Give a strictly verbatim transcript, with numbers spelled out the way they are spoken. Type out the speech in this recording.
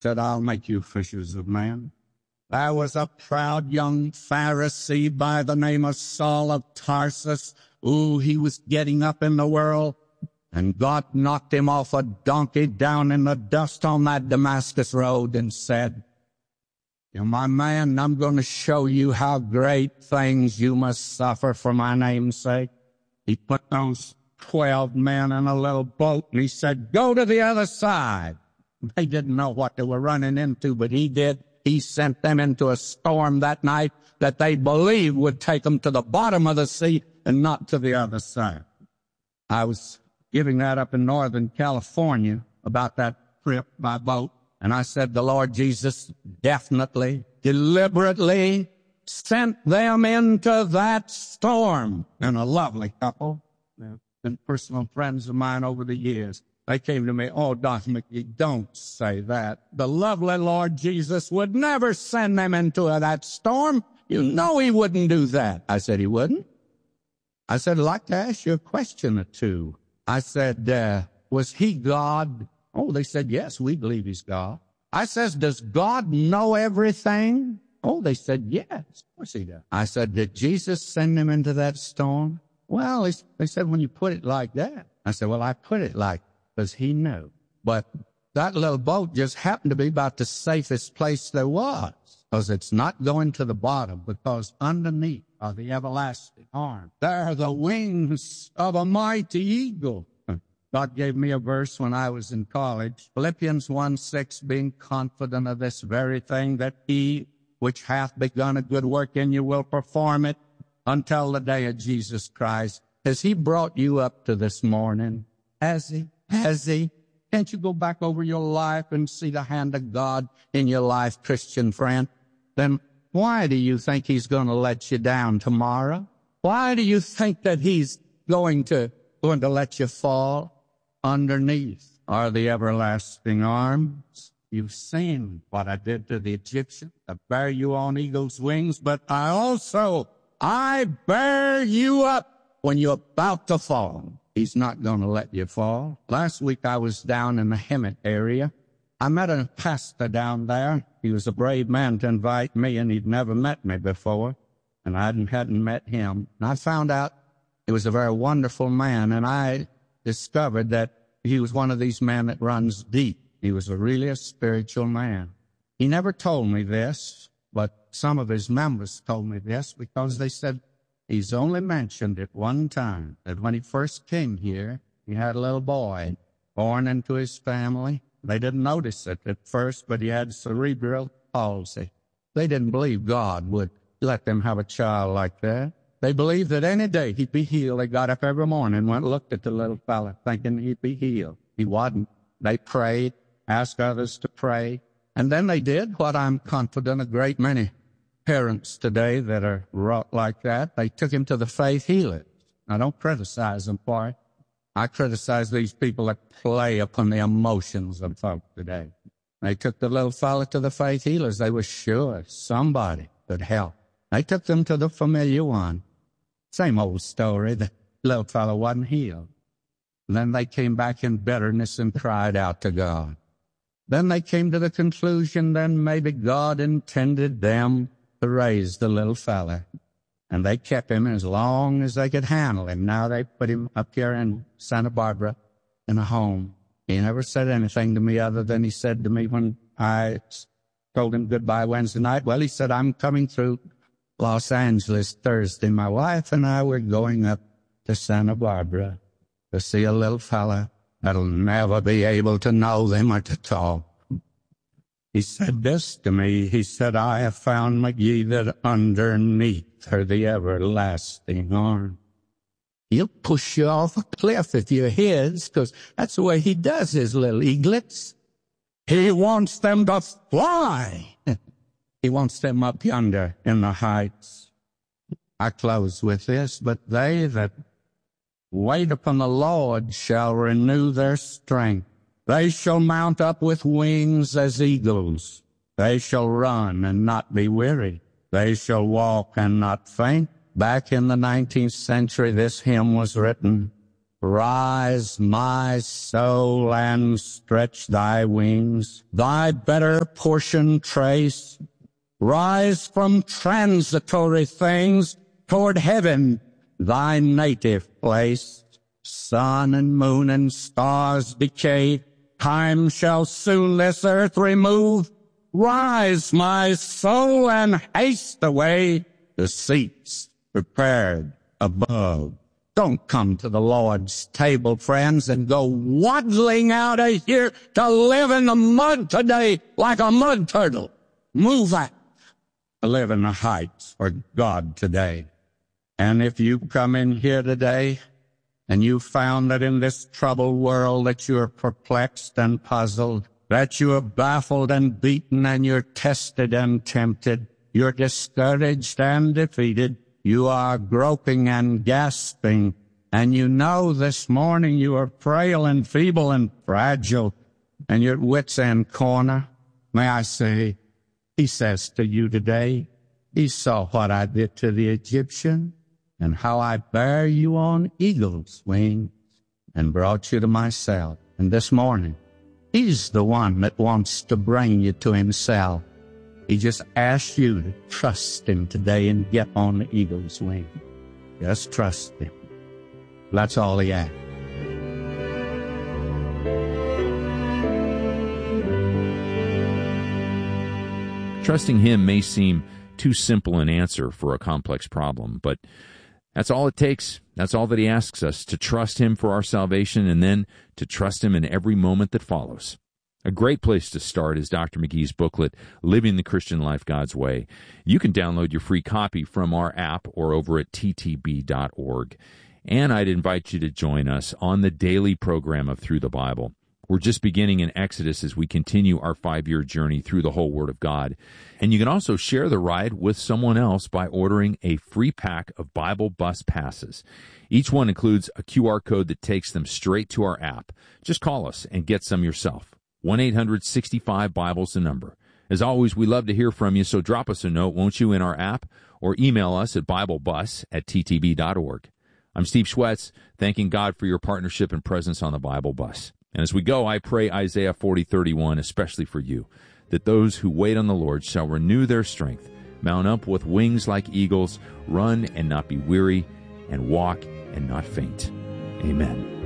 said, I'll make you fishers of men. There was a proud young Pharisee by the name of Saul of Tarsus. Ooh, he was getting up in the world, and God knocked him off a donkey down in the dust on that Damascus road and said, you're my man, I'm going to show you how great things you must suffer for my name's sake. He put those twelve men in a little boat, and he said, go to the other side. They didn't know what they were running into, but he did. He sent them into a storm that night that they believed would take them to the bottom of the sea and not to the other side. I was giving that up in Northern California about that trip by boat, and I said the Lord Jesus definitely, deliberately sent them into that storm. And a lovely couple, they've been personal friends of mine over the years. They came to me, oh, Doctor McGee, don't say that. The lovely Lord Jesus would never send them into that storm. You know he wouldn't do that. I said he wouldn't. I said, I'd like to ask you a question or two. I said, uh, was he God? Oh, they said, yes, we believe he's God. I says, does God know everything? Oh, they said, yes, of course he does. I said, did Jesus send them into that storm? Well, they said, when you put it like that. I said, well, I put it like because he knew. But that little boat just happened to be about the safest place there was, because it's not going to the bottom, because underneath are the everlasting arms. There are the wings of a mighty eagle. God gave me a verse when I was in college, Philippians one six, being confident of this very thing, that he which hath begun a good work in you will perform it until the day of Jesus Christ. Has he brought you up to this morning? Has he? Has he? Can't you go back over your life and see the hand of God in your life, Christian friend? Then why do you think he's going to let you down tomorrow? Why do you think that he's going to, going to let you fall? Underneath are the everlasting arms. You've seen what I did to the Egyptian. I bear you on eagle's wings, but I also, I bear you up when you're about to fall. He's not going to let you fall. Last week I was down in the Hemet area. I met a pastor down there. He was a brave man to invite me, and he'd never met me before, and I hadn't, hadn't met him. And I found out he was a very wonderful man, and I discovered that he was one of these men that runs deep. He was a really a spiritual man. He never told me this, but some of his members told me this, because they said he's only mentioned it one time, that when he first came here, he had a little boy born into his family. They didn't notice it at first, but he had cerebral palsy. They didn't believe God would let them have a child like that. They believed that any day he'd be healed. They got up every morning, went and looked at the little fella, thinking he'd be healed. He wasn't. They prayed, asked others to pray, and then they did what I'm confident a great many parents today that are wrought like that. They took him to the faith healers. I don't criticize them for it. I criticize these people that play upon the emotions of folk today. They took the little fella to the faith healers. They were sure somebody could help. They took them to the familiar one. Same old story. The little fellow wasn't healed. And then they came back in bitterness and cried out to God. Then they came to the conclusion then maybe God intended them to raise the little fella. And they kept him as long as they could handle him. Now they put him up here in Santa Barbara in a home. He never said anything to me other than he said to me when I told him goodbye Wednesday night, well, he said, I'm coming through Los Angeles Thursday. My wife and I were going up to Santa Barbara to see a little fella that'll never be able to know them or to talk. He said this to me. He said, I have found, McGee, that underneath are the everlasting arms. He'll push you off a cliff if you're his, because that's the way he does his little eaglets. He wants them to fly. He wants them up yonder in the heights. I close with this, but they that wait upon the Lord shall renew their strength. They shall mount up with wings as eagles. They shall run and not be weary. They shall walk and not faint. Back in the nineteenth century, this hymn was written. Rise, my soul, and stretch thy wings, thy better portion trace. Rise from transitory things toward heaven, thy native place. Sun and moon and stars decay, time shall soon this earth remove. Rise, my soul, and haste away to seats prepared above. Don't come to the Lord's table, friends, and go waddling out of here to live in the mud today like a mud turtle. Move out to live in the heights for God today. And if you come in here today and you found that in this troubled world that you are perplexed and puzzled, that you are baffled and beaten, and you're tested and tempted, you're discouraged and defeated, you are groping and gasping, and you know this morning you are frail and feeble and fragile, and you're at wit's end corner, may I say, he says to you today, he saw what I did to the Egyptian, and how I bear you on eagle's wings, and brought you to myself. And this morning, he's the one that wants to bring you to himself. He just asks you to trust him today and get on the eagle's wing. Just trust him. That's all he asks. Trusting him may seem too simple an answer for a complex problem, but that's all it takes. That's all that he asks us, to trust him for our salvation and then to trust him in every moment that follows. A great place to start is Doctor McGee's booklet, Living the Christian Life God's Way. You can download your free copy from our app or over at T T B dot org. And I'd invite you to join us on the daily program of Through the Bible. We're just beginning in Exodus as we continue our five-year journey through the whole Word of God. And you can also share the ride with someone else by ordering a free pack of Bible Bus passes. Each one includes a Q R code that takes them straight to our app. Just call us and get some yourself. one eight hundred sixty-five Bible's the number. As always, we love to hear from you, so drop us a note, won't you, in our app, or email us at biblebus at T T B dot org. I'm Steve Schwetz, thanking God for your partnership and presence on the Bible Bus. And as we go, I pray Isaiah forty thirty-one, especially for you, that those who wait on the Lord shall renew their strength, mount up with wings like eagles, run and not be weary, and walk and not faint. Amen.